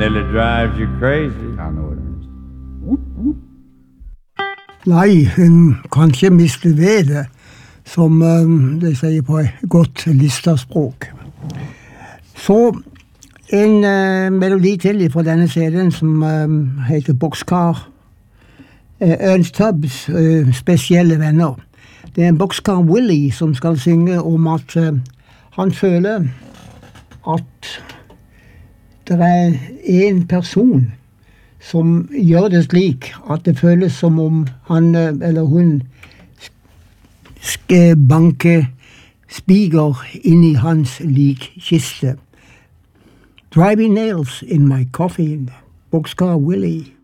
nearly drives you crazy. I know it, Ernest. Nei, hun kan ikke miste vedet, som de sier på godt listaspråk. Så en melodi til fra denne serien som heter Boxcar. Ernst Tubbs spesielle venner. Det en boxcar Willie som skal synge om at han føler at det en person som gjør det slik at det føles som om han eller hun skal banke spiger inn i hans likkiste. Driving nails in my coffin, Boxcar Willie.